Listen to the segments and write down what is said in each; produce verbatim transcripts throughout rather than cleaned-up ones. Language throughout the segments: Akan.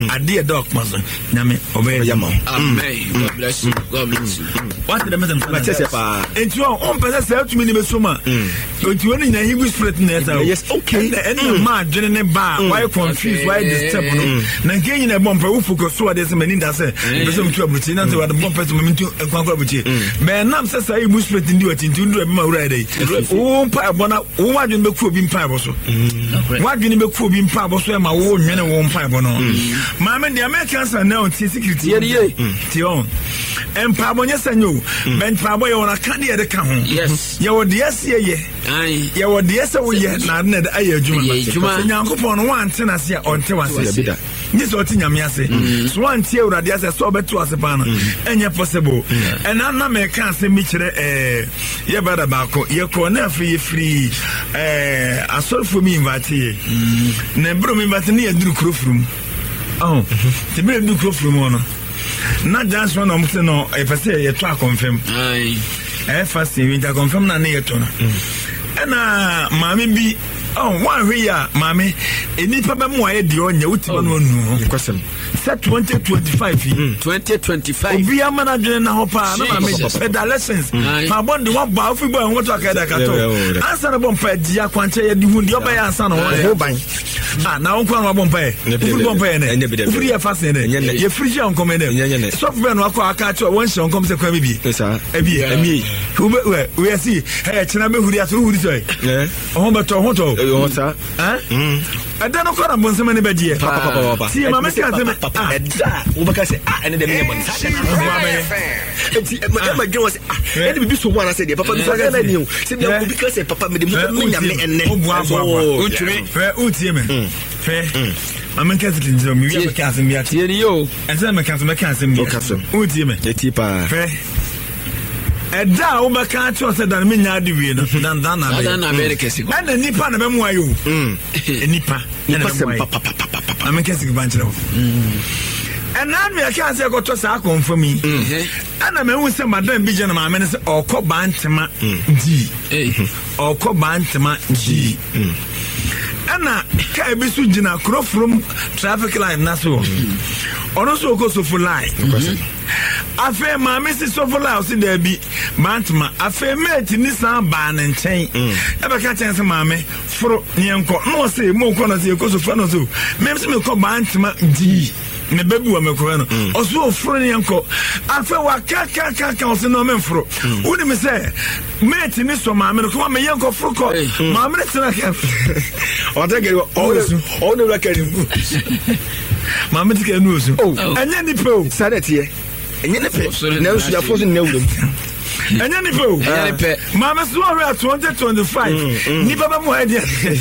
ade dog maso nyame obey yama amen god bless you god bless you what the message ma chese pa enti on pese se atumi ni besoma enti woni na Hebrew spirit na eta yes okay and ma dwene ne ba why confused why disturb no na ngenyi na bompa wo focus so ade se mani da se pese mtu abuti na se wa bompa so mtu kwankwa abuti me nam se sai Hebrew spirit ndi wati nti ndu e ma wura dai wo pa bona wo wadwene be ku obi mpa bo so wadwene be ku obi mpa bo so e ma wo nwene wo mpa bo no ma me the Americans are now security ye ti on empa bonye sanyo ben pa boy wona ka de ka ho yes ye wo de ase ye ai ye wo de ase wo ye na na de aye adwuma nyankopon no wante na se onte wase ni so ti nyame ase so wante urade ase so beto ase pa no enye possible ena na me ka ase mi kire eh ye bada ba ko ye ko na free free eh asorfo mi invite na bro mi invite ni aduru krofrum oh te be aduru krofrum no na just one of them no if I say you try confirm ai eh first we ta confirm na na yeto na na mami bi oh one we ya mami eni pa ba mu aye di onya uti ba no nu kwasem set twenty twenty-five twenty twenty-five obi amana dwene na hopa na mami pedalessence pa bond one ba ofi boy won to akada kato answer na bompa di akwanche ye di hu di oba ya answer na ho ban ah na won kwa na bompa e ofi bompa e ne ofi ya fast ne ye free je on command software no akwa aka cho won she on come se kwa bi ebi emi ube we we see hey china be huri aturu huri so eh o ba to ho to o sa eh ada no kwa na bonsema ne badie papa papa papa see mama ka se papa eda wo ba ka se ah ene de me bon sa enti ma ma gwe was ah ene bibi so wana se de papa bi so na ni o se bi obi ka se papa me de mo nyame enne o bua bua o tiri fe o tie me fe mama ka se tinzo mi wi ka se mi ati tie ni yo ense me ka se me ka se mi o tie me eti pa fe eda o ba ka cho se dan me nya de wi no dan dan na dan na America si na nipa na be mu ayo nipa nipa se papa papa papa mama ka se banchira o and now me can say go to sa confirm me ana me hu say madam bi je na ma me say okoba ntema di okoba ntema di ana ka bi su jina kro from traffic light na so ono so ko so full line afa ma me si so full line o si da bi bantma afa mate ni san ba na nchen e ba ka chen say ma me fro nyenko no say mo ko na say ko so fro no so me se me ko bantma di ne bebu wa mekoro no oso ofro ne yanko afa wa ka ka ka ka oso no memfro woni me say mate ni so ma me ko me yanko fro ko ma me tsena ka o ta gero o o ne la kari ma me tika nu oso anya ni pe o sadete enye ne pe na oso ya foso ne wudum anya ni pe o ma me so we twenty twenty-five ni baba mu hadi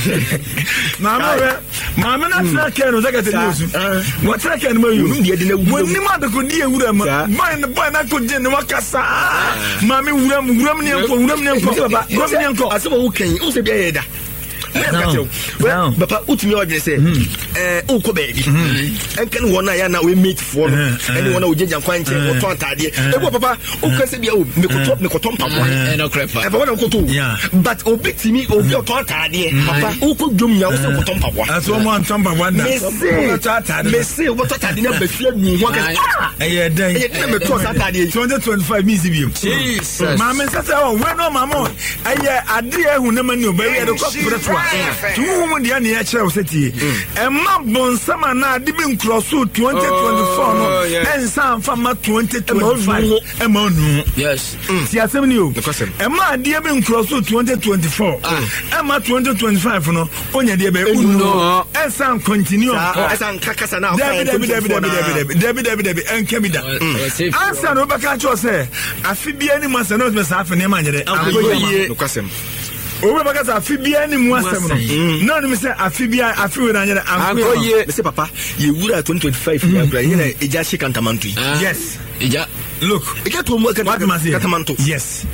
ma me ma me na tsena ka no zaka te ni oso what I can know you ndi de na wudum ni ma de ko di ewura ma boy na boy na ko je ne wakasa ma me wura mu wura mu ne enko wura mu ne enko baba wura mu ne enko asema wo kan wo se bia ye da well papa utumi odre say eh unko baby enken wona ya na we meet for no any wona ojejan kwante wo ton tade e go papa o kwese bia o me ko top me ko tom papa e no crepa e papa na ko to but obitimi obi o ton tade papa o ko dwom ya wo se ko tom papa aso mo antom papa na me say me say wo ton tade na ba fia nu ho ka eh ye den e na me to sa tade twenty twenty-five mi si bi Jesus ma me say o we no mama aye ade ehu na mani o ba we de ko pretoa tu mu dia ne ya kire o seti e ma bonsama na de bi nkroso twenty twenty-four no ensan fa ma twenty twenty-five e ma nu yes ti asem ni o e ma de bi nkroso twenty twenty-four e ma twenty twenty-five no onya de be unu ensan continue ensan kakasa na fa David David David David David David enke bi da ansa no ba ka cho se afi bia ni masa no me sa afi ne ma nyere akoye nkwasem owe bakaza afibia ni mu asem no no no me say afibia afi we na nyere ankoye me say papa ye wura twenty twenty-five ya bra ye na eja shi kantamantu yes eja look eja to mu kantamantu yes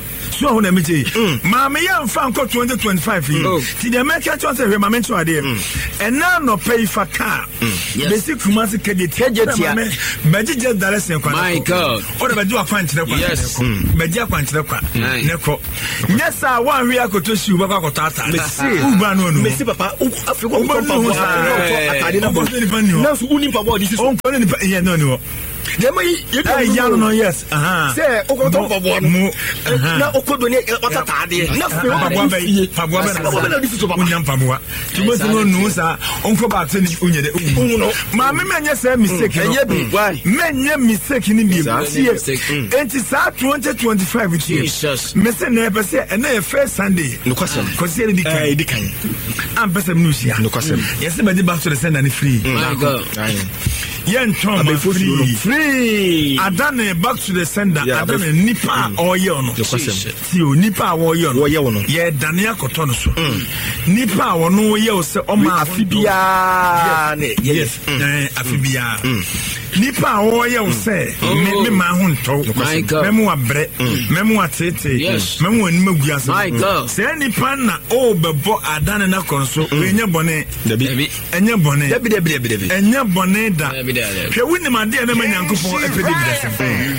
so ho na me che ma me ya mfa nko twenty twenty-five ti the American chance we ma me ncho ade e na no pay for car basic kumasi kede kejetia beji just direction kwa my god o de beji akwan kire kwa yes beji akwan kire kwa ne ko nyesa wan wi akoto shi uba kwa tata uba no no mesi papa afiko ko papa atade na bo na so uni papa di so on ko ni yeah no no dem you can yeah no yes aha say okoto papa mu na okodo ni atade na fe papa be papa be na di so papa nyam papa tumo tumo no sa on ko ba tani unyede unu no ma me menye say mistake enye bi why menye mistake ni bi sie enti sa twenty twenty-five Jesus me say na be say na first Sunday no kwasem ko say di kan di kan am pese no sia no kwasem yes me di back to the sender ni free my god yen tom free free adane back to the sender adane nipa oye ono ti o nipa oye ono oye ono ye dane akoto no so nipa wono ye o se o ma afibia ne yes eh afibia nipa oye o se me me ma ho nto me mu abre me mu atete me mu ani maguase my god se nipa na o bebo adane na konso enye bone dabi enye bone dabi dabi dabi enye bone da hwe woni ma de na manyankopon epedi bidase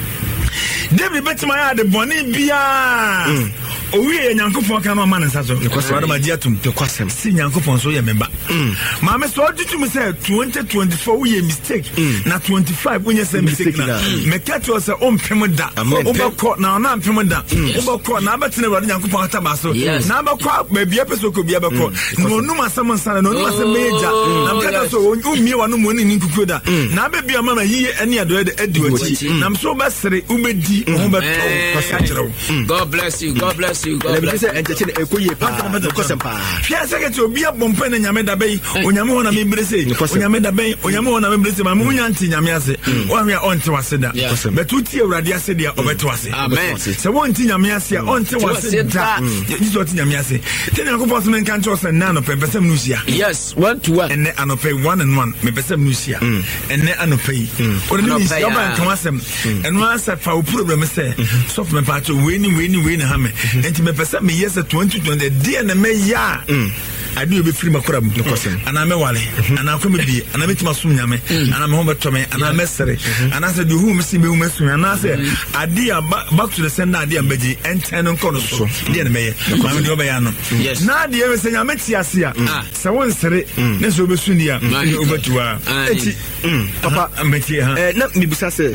David betima ya de boni bia owi ye nyankopon kan no ma nsa so because wada ma dia tum de kwasem si nyankopon so ye memba ma me so dutu me say twenty twenty-four we ye mistake na twenty-five we ye say mistake na me kato say on pem da obakọ na na pem da obakọ na abetina wada nyankopon ataba so na abakọ ba bia peso ko bia bakọ no nu masam nsa no nu masam meja na kato so umie wa no mo ni nkukuo da na abebia mama yi ene ado de aduachi na so ba sere ubedi ho ba to kwasa kire God bless you God bless you God bless you entertain ekoye pa kwasem pa fia secretary obi abompa na nyame da bai onyame ho na me brese onyame da bai onyame ho na me brese ma mu nyanti nyame ase o hwe onte wase da betuti awurade ase dia obeto wase amen se wonti nyame ase a onte wase da Jesus oti nyame ase tene akopɔ so men kan cho se na no pepesem no sia yes one to one ene anope one and one me pesem no sia ene anope o de ni sia ba kan wasem eno asa fa o problem se so me pa to we ni we ni we ni ha me enti me pesem me yes twenty twenty dia na me ya ade obe free makora mu ana me wale ana ko me bi ana me tima sum nyame ana me ho beto me ana me sere ana se de hu me si me hu me sum ana se ade back to the sender ade ambaji enten nko no so dia na me ye ma me de obe ya no na ade e se nyame ti ase a se won sere ne so obe su ni a obetua enti papa ambaji ha eh na me busa se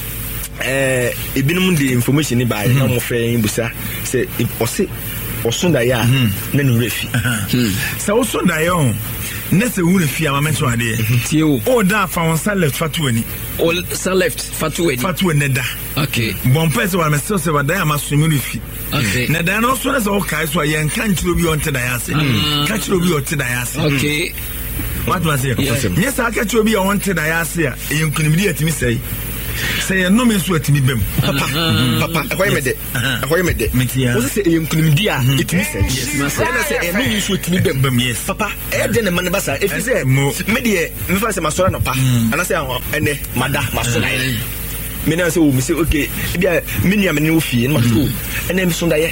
eh ebinum de information ni ba na mo fe busa se o se osunda ya na no refi se osunda ya on na se wu refi ama menso ade tie o o da fa on sa left fatu ani o sa left fatu ani fatu ani da okay bon pese wa me so se wa da ya masumi refi okay na da no so na se o kai so ya nkan chiro bi on te da ya se ka chiro bi o te da ya se okay what was it yes aka chiro bi on te da ya se a yenkunimdi atimi sei say no me so atimi bem papa papa akoy me de akoy me de o se e yenkunimdi a etimi sei na say na say e no me so atimi bem bem yes papa e de ne man basa e fi say me de me fa say masora no pa ana say ene mada masora me na say o me say okay bia me nia me ne ofie na so ene me so da ye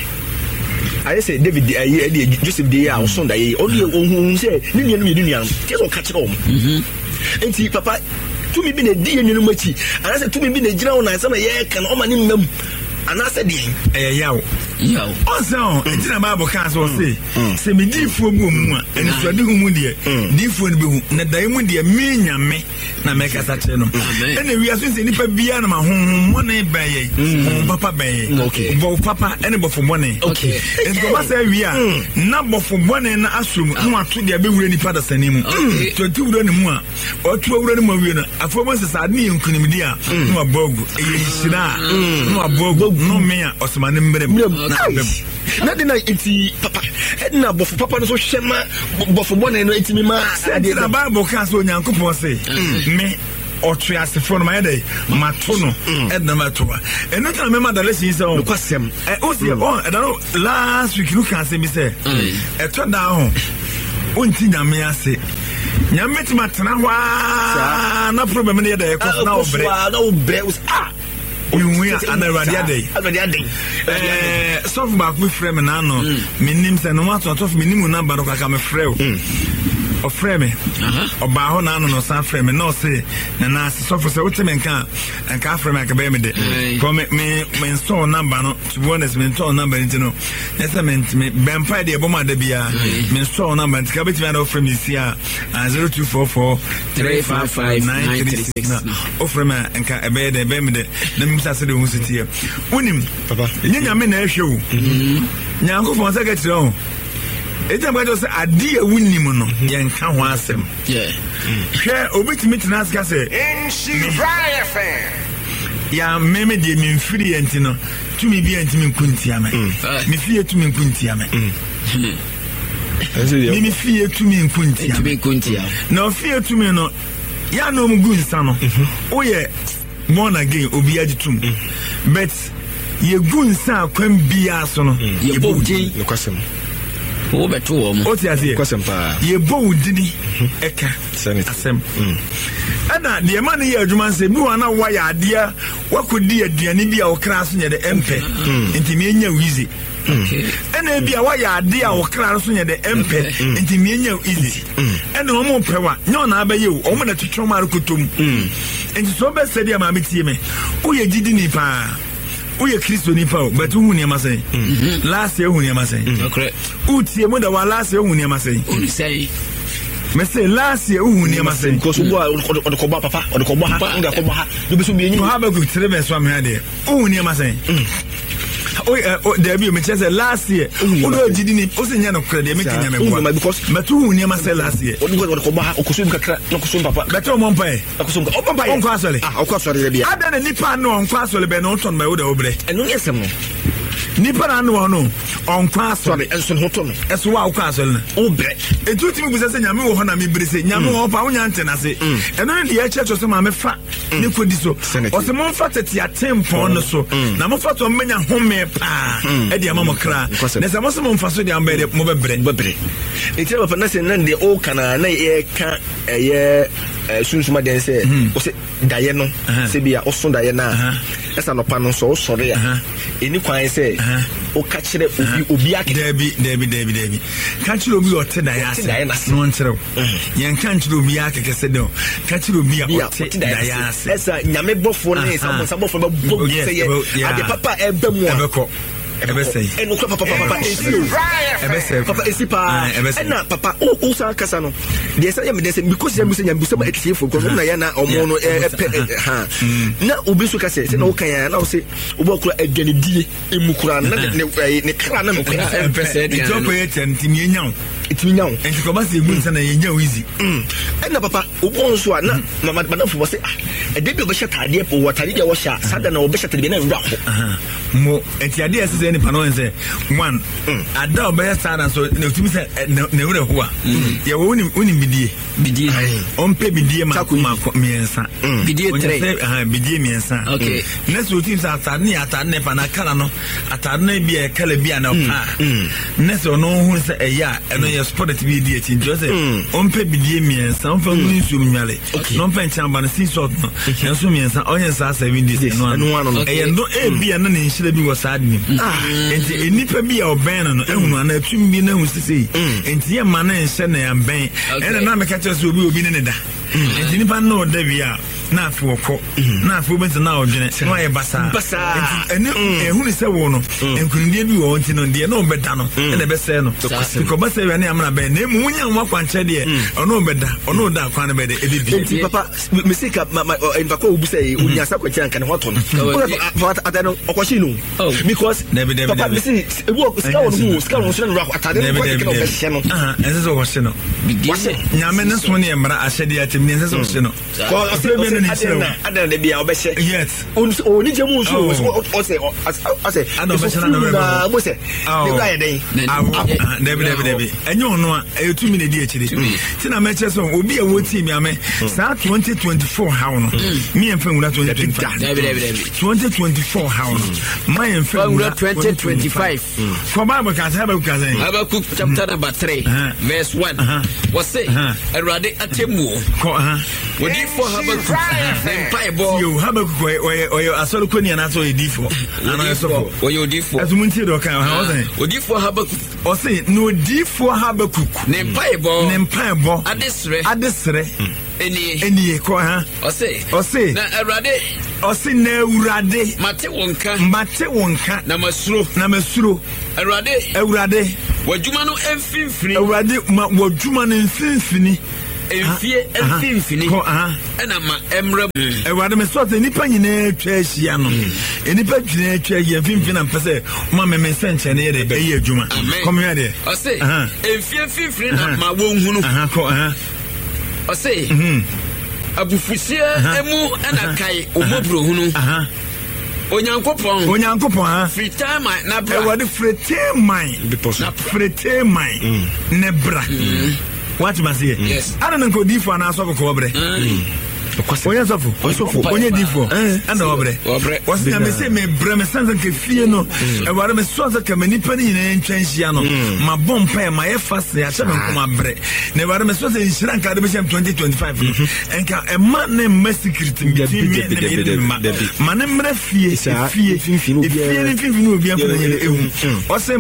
I say David ayi e Joseph dey a so da ye o de ohun say ni nia no me nia ke so ka kire o mhm enti papa to me be na die nwenu machi ana se to me be na gira wona se na ye kan o ma ni mam ana se de eh yawo yawo also enti na bible kan so say se me di fu ogu mu a eni so de hu mu de di fu ni be hu na dai mu de me nyame na me kasa kire no ene wi aso se nipa bia na ma honhom mo na ba ye hon papa ba ye bo papa ene bo fu mo ne okay enti ko ba say wi a na bo fu mo ne na asum no ato de be wure nipa da sanimu to ti wure ni mu a o to wure ni mu wi no afọmọ sesa ade yenkunimdi a no abogu eyisira no abogu no me a osmane mbrem na de na iti papa na bofo papa no so hwema bofo bone no etimi ma ade na bible kan so nyankopon se me otu asefo no mayede mato no edna mato eno tana me madalesi ise o kwasem e o se o e no last week you can say me say e to da ho onti nyame ase nyame ti matena hwa na problem ne da e ko na obre na obre ah we and a radia day. Eh, soft back with frame and ano. Minims and no matter of minimum number of a frail. Or frame, or Baho Nano no San Frame, and no say, and as soft for Ultimate can and can frame like a baby. Come me, me install number, no, to one is mentor number, you know. Yes, I meant me, Vampire de Boma de Bia, me install number, and Cabot man from this year, zero two four four three five five nine three six. Offer me and can a bed and baby, the Mississippi University. Unim, Papa, Yamin show. Yanko for a second, no. It's about to say, a dear winning mono, young can was him. Yeah. Share obit me to ask us, eh? She fry fan. Ya, Mammy, dear, mean free and no, to me be anti me Kuntiame. Me fear to me Kuntiame. Me fear to me Kuntia. No fear to me, no. Ya no good son. Oh, yeah, born again, Obiaditum. But ye good son can be a son. Ye both no question. Oh, but two or more. Question pa. Ye bow diddy eka asem. And the money here, you man say, no one know why idea. What could be a dianibia or crass near the M P? Intimania easy. And there be a why idea or crass near the M P. Intimania easy. And no more power. No, naba you, or to trauma kutum. And so best said, my team. Oh, you didn't pa. We are Christian Nipo, but who near Massey? Last year, who near Massey? Correct. Uti, mother, last year, who near Massey? Only say, Massey, last year, who near Massey? Because who are the Coba Papa or the Coba, the Coba, you be you have a good seven swam here. Who near Massey? Oh, there be a last year. Who didn't also know credit making them because Matu near Massey last year. What was the Coba or Kusum Papa? Better one pay. Open by Unquasally. Of course, I done a Nipa no on Quasally Benton by Oda Obre. And no, yes, Nipa no on Quasally and Son Hoton as well Castle. Obre. A two things was a Yamu Honami Brise, Yamu Pauyanten, I say, and only the church of some Ame fat Nico or some more fat at your temple on the so. Now, fat on many home pa Eddie Mamma Cra. There's a Muslim for so young baby, mobile bread. It's ever for nothing, and the old can a can a year. Soon my day say, was it Diana, Sibia, or Son Diana, as an opano so sorry. Any quiet say, oh, catch it, Ubiak, Debbie, Debbie, Debbie, Debbie. Catch you be or Diana, no one said, young can't you be a said, no, catch you be a Diana, as a Yamebo for some some of them, yes, Papa, Ebemo. Ever say, and Papa, ever say, Papa, and Papa, oh, Osa Casano. Yes, I am because I'm saying I'm so excited for Guyana or Mono. Now, Ubisuka says, and okay, and I'll say, Ubokra again, D. Imukuran, and President, it's operated and Timian. It's me now, and to come as wins and a new easy. And Papa, Ubonswa, Madame was a debut of a shot idea for what I did was shot, Saturday or Bishop to be named Rock. More, and the idea is any pano and say, one, I don't bear stand so no to me said, no, no, who you won't win Bidi, Bidi, on pay Bidi, Makuma, Miensa, Bidi, Bidi, Miensa. Okay, next routines are Tani at Nepana Calano, at Arne be a Calabiano. Next or no who's a ya, and you're spotted to be the eighteen Joseph, on pay Bidi, Miensa, on from Miale, non pencham, and see sort, and so Miensa, or yes, I say, this one, and no A B and then should be was sad. Enti enipa bi a oben no ehunu ana atwum bi na husisi enti ye man na enhye na ya ben ena na me ka kire so obi obi ne da enti nipa no da bi a na afi woko na afi obi na odwene no ye basa enti ene ehunu se wo no enkunde bi wo enti no de na obeda no ena be se no ko basa wi na amna ben na mu nya nwa kwanche de ono obeda ono da kwan na be de ebi enti papa mesika in bako obu say unya sa kwache anka ne hoto no for atano okoshi no because papa mesi e wo ska wonu ska wonu so na ro atade ko ke no be hye no ah ense so ko hye no nyame ne so ne emra ahyede atem ne ense so hye no ko afre be ne hye adan de bia obehye yes oni jemu so o say o say adan be hye na mo say de guy dey debi debi debi enye ono a etumi ne di akire ti na me che so obi a woti mi ame sa twenty twenty-four how no me em fa wura twenty twenty-five debi debi debi twenty twenty-four how no my em fa wura twenty twenty-five for Bible can have a cousin Habakkuk chapter number three verse one what say erade atemu ko ha wodi for Habakkuk ne mpaebɔ yo Habakkuk oye oye asɔre koni anaso edifo ana esofo oye odifo azumunti do kan ha ɔsɛ odifo Habakkuk ɔsɛ no odifo Habakkuk ne mpaebɔ ne mpaebɔ adesrɛ adesrɛ enie enie kɔ ha ɔsɛ ɔsɛ na Awurade ɔsɛ na Awurade mate wo nka mate wo nka na masuro na masuro Awurade Awurade wadwuma no emfimfini Awurade ma wadwuma no emfimfini emfie emfimfini ɛna ma emra Awurade me sɔte nipa nyinaa atwa ahyia no nipa twina atwa ahyia emfimfini na mpɛsɛ ma me me sɛnkyɛ ne yɛ de ɛyɛ adwuma kɔm yɛ de ɔse emfie emfimfini na ma wɔnhunu aha kɔ aha ɔse abufusie emu ɛna kai omobro hunu aha Onyankopɔn Onyankopɔn ha frita man na bra Awurade frete man na frete man ne bra what must say yes I don't know difo na so ko obre Oya sofo osofo onye difo ana obre wasi na me say me bra me sanza ke fie no Awurade me so za ka manipa ni nyina ntwanhia no ma bompa ma ye fast ya che me nkoma bre na Awurade me so za nhira nka de be twenty twenty-five enka e ma ne ma security between me and me ma ma ne mra fie fie fie fie ni obi afọ na ehu o say